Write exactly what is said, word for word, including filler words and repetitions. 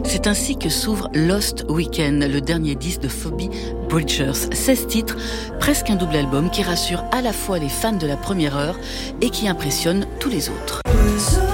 C'est ainsi que s'ouvre Lost Weekend, le dernier disque de Phoebe Bridgers. seize titres, presque un double album qui rassure à la fois les fans de la première heure et qui impressionne tous les autres.